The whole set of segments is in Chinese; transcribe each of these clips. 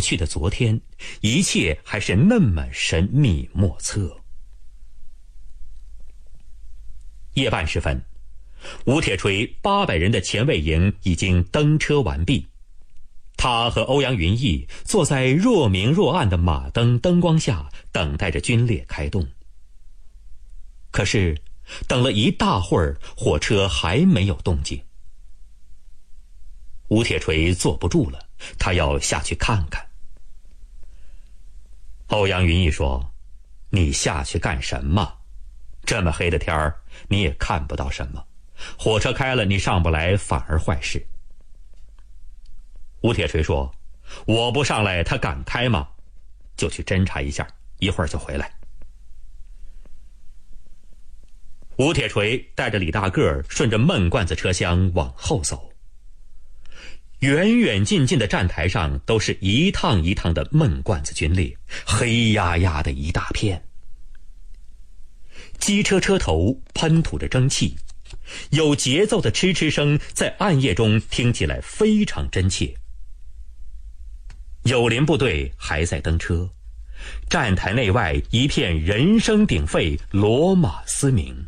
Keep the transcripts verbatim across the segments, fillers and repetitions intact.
去的昨天，一切还是那么神秘莫测。夜半时分，吴铁锤八百人的前卫营已经登车完毕，他和欧阳云逸坐在若明若暗的马灯灯光下，等待着军列开动。可是等了一大会儿，火车还没有动静。吴铁锤坐不住了，他要下去看看。欧阳云逸说：“你下去干什么？这么黑的天儿，你也看不到什么。火车开了，你上不来反而坏事。”吴铁锤说：“我不上来，他敢开吗？就去侦查一下，一会儿就回来。”吴铁锤带着李大个顺着闷罐子车厢往后走。远远近近的站台上都是一趟一趟的闷罐子军列，黑压压的一大片。机车车头喷吐着蒸汽，有节奏的嗤嗤声在暗夜中听起来非常真切。友邻部队还在登车，站台内外一片人声鼎沸，骡马嘶鸣。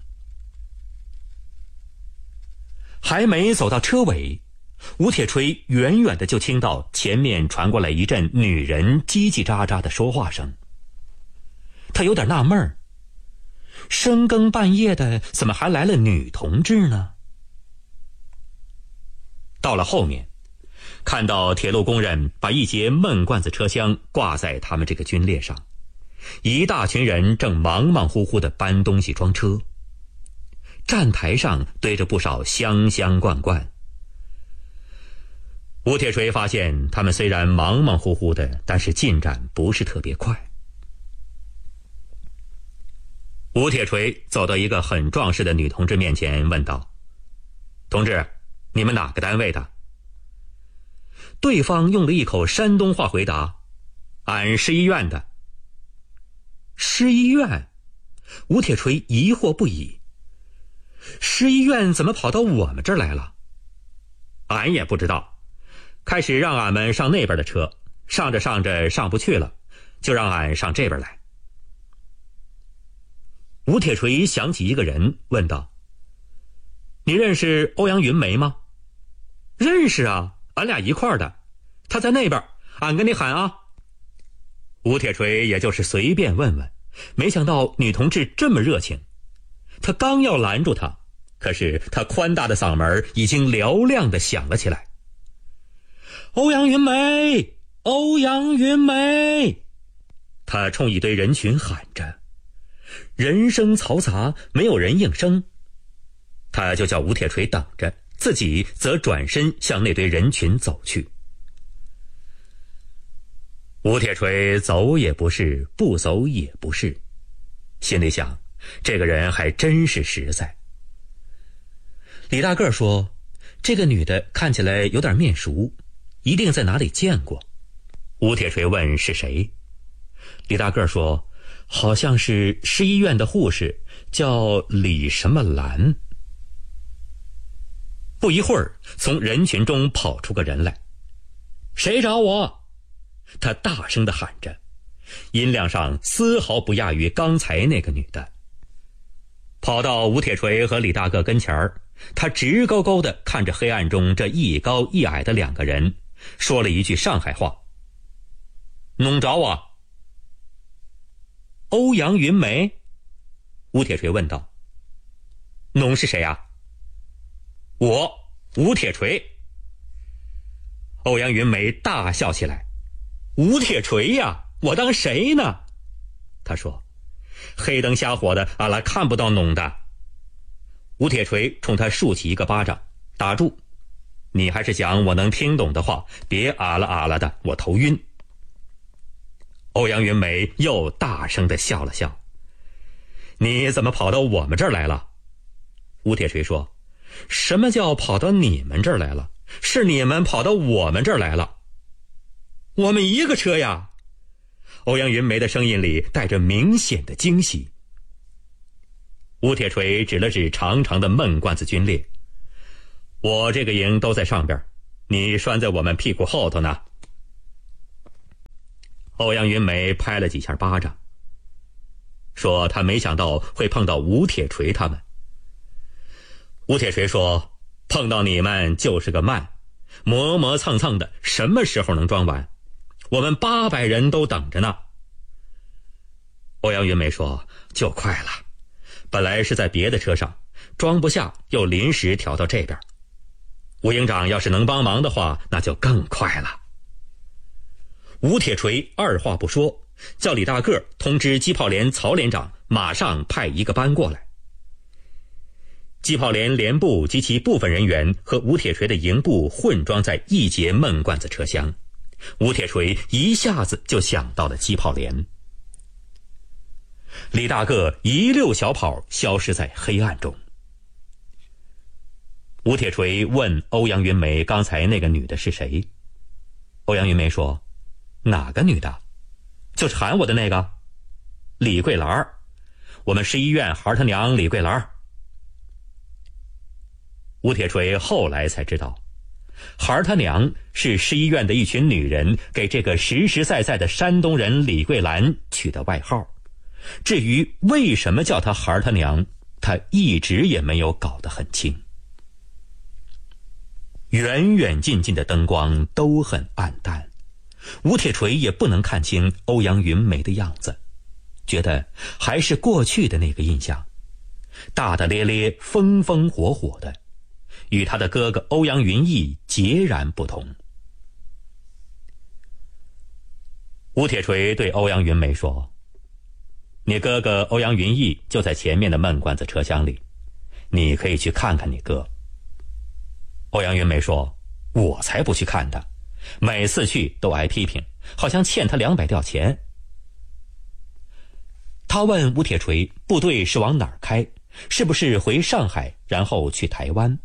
还没走到车尾，吴铁锤远远的就听到前面传过来一阵女人叽叽喳喳的说话声。他有点纳闷儿，深更半夜的，怎么还来了女同志呢？到了后面，看到铁路工人把一节闷罐子车厢挂在他们这个军列上，一大群人正忙忙乎乎地搬东西装车。站台上堆着不少箱箱罐罐。吴铁锤发现他们虽然忙忙乎乎的，但是进展不是特别快。吴铁锤走到一个很壮实的女同志面前，问道：“同志，你们哪个单位的？”对方用了一口山东话回答：“俺市医院的。”市医院？吴铁锤疑惑不已。市医院怎么跑到我们这儿来了？俺也不知道，开始让俺们上那边的车，上着上着上不去了，就让俺上这边来。吴铁锤想起一个人，问道：“你认识欧阳云梅吗？”“认识啊，俺俩一块儿的，他在那边，俺跟你喊啊。”吴铁锤也就是随便问问，没想到女同志这么热情。他刚要拦住他，可是他宽大的嗓门已经嘹亮地响了起来：“欧阳云梅，欧阳云梅！”他冲一堆人群喊着，人声嘈杂，没有人应声。他就叫吴铁锤等着，自己则转身向那堆人群走去。吴铁锤走也不是，不走也不是，心里想，这个人还真是实在。李大个说：“这个女的看起来有点面熟，一定在哪里见过。”吴铁锤问是谁，李大个说：“好像是市医院的护士，叫李什么兰。”不一会儿，从人群中跑出个人来：“谁找我？”他大声地喊着，音量上丝毫不亚于刚才那个女的。跑到吴铁锤和李大个跟前儿，他直勾勾地看着黑暗中这一高一矮的两个人，说了一句上海话：“弄着我。”“欧阳云梅？”吴铁锤问道。“侬是谁啊？”“我，吴铁锤。”欧阳云梅大笑起来：“吴铁锤呀，我当谁呢？”他说：“黑灯瞎火的，俺来看不到侬的。”吴铁锤冲他竖起一个巴掌：“打住！你还是讲我能听懂的话，别啊啦啊啦的，我头晕。”欧阳云梅又大声地笑了笑：“你怎么跑到我们这儿来了？”吴铁锤说：“什么叫跑到你们这儿来了？是你们跑到我们这儿来了。”“我们一个车呀！”欧阳云梅的声音里带着明显的惊喜。吴铁锤指了指长长的闷罐子军列：“我这个营都在上边，你拴在我们屁股后头呢。” 欧阳云梅拍了几下巴掌，说他没想到会碰到吴铁锤他们。吴铁锤说，碰到你们就是个慢，磨磨蹭蹭的，什么时候能装完？我们八百人都等着呢。欧阳云梅说，就快了，本来是在别的车上，装不下又临时调到这边。吴营长要是能帮忙的话，那就更快了。吴铁锤二话不说，叫李大个通知机炮连曹连长马上派一个班过来。机炮连连部及其部分人员和吴铁锤的营部混装在一节闷罐子车厢，吴铁锤一下子就想到了机炮连。李大个一溜小跑消失在黑暗中。吴铁锤问欧阳云梅刚才那个女的是谁。欧阳云梅说，哪个女的？就是喊我的那个李桂兰，我们市医院孩她娘李桂兰。吴铁锤后来才知道，孩她娘是市医院的一群女人给这个实实在在的山东人李桂兰取的外号。至于为什么叫她孩她娘，他一直也没有搞得很清。远远近近的灯光都很暗淡，吴铁锤也不能看清欧阳云梅的样子，觉得还是过去的那个印象，大大咧咧，风风火火的，与他的哥哥欧阳云逸截然不同。吴铁锤对欧阳云梅说，你哥哥欧阳云逸就在前面的闷罐子车厢里，你可以去看看你哥。欧阳云梅说，我才不去看他，每次去都挨批评，好像欠他两百吊钱。他问吴铁锤，部队是往哪儿开？是不是回上海，然后去台湾？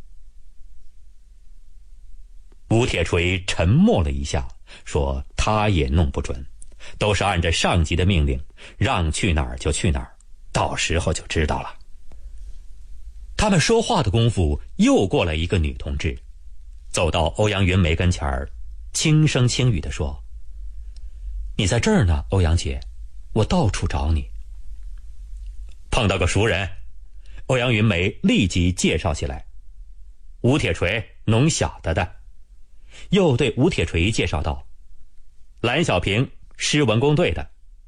吴铁锤沉默了一下，说他也弄不准，都是按着上级的命令，让去哪儿就去哪儿，到时候就知道了。他们说话的功夫，又过来一个女同志，走到欧阳云梅跟前儿，轻声轻语地说，你在这儿呢，欧阳姐，我到处找你。碰到个熟人，欧阳云梅立即介绍起来，吴铁锤弄晓得的。又对吴铁锤介绍道，蓝小平，师文工队的。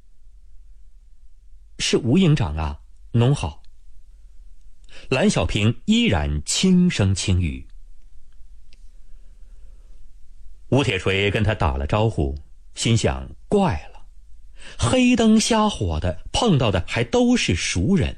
是吴营长啊，侬好。蓝小平依然轻声轻语。吴铁锤跟他打了招呼，心想怪了，黑灯瞎火的碰到的还都是熟人。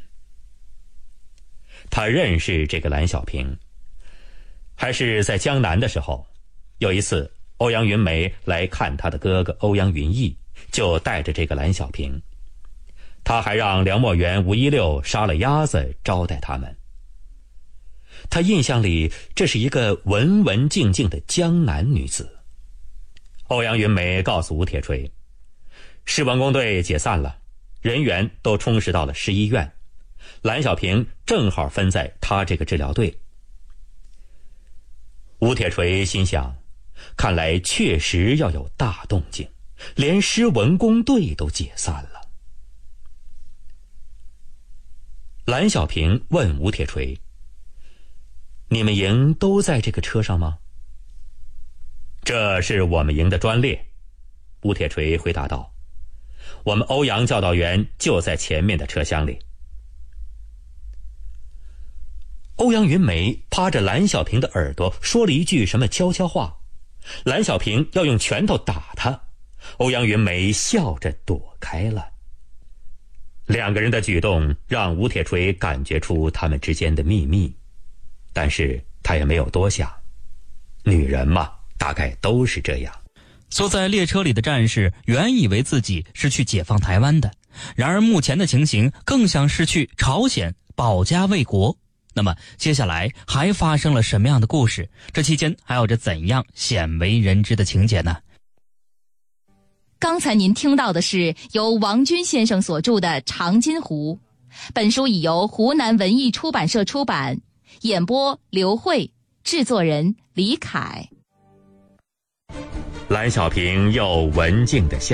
他认识这个蓝小平，还是在江南的时候，有一次欧阳云梅来看他的哥哥欧阳云逸，就带着这个蓝小平，他还让梁墨元、吴一六杀了鸭子招待他们。他印象里这是一个文文静静的江南女子。欧阳云梅告诉吴铁锤，市文工队解散了，人员都充实到了市医院，蓝小平正好分在他这个治疗队。吴铁锤心想，看来确实要有大动静，连市文工队都解散了。蓝小平问吴铁锤，你们营都在这个车上吗？这是我们营的专列，吴铁锤回答道，我们欧阳教导员就在前面的车厢里。欧阳云梅趴着蓝小平的耳朵说了一句什么悄悄话，蓝小平要用拳头打他，欧阳云梅笑着躲开了。两个人的举动让吴铁锤感觉出他们之间的秘密，但是他也没有多想，女人嘛，大概都是这样。 坐在列车里的战士原以为自己是去解放台湾的，然而目前的情形更像是去朝鲜保家卫国。那么接下来还发生了什么样的故事？这期间还有着怎样鲜为人知的情节呢？ 刚才您听到的是由王军先生所著的《长津湖》，本书已由湖南文艺出版社出版，演播刘慧，制作人李凯。 蓝小平又文静地笑